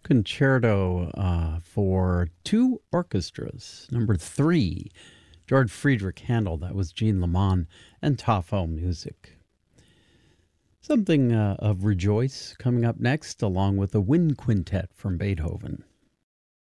Concerto for two orchestras. Number 3, George Friedrich Handel. That was Jean Lamont and Tafo Music. Something of Rejoice coming up next, along with the Wind Quintet from Beethoven.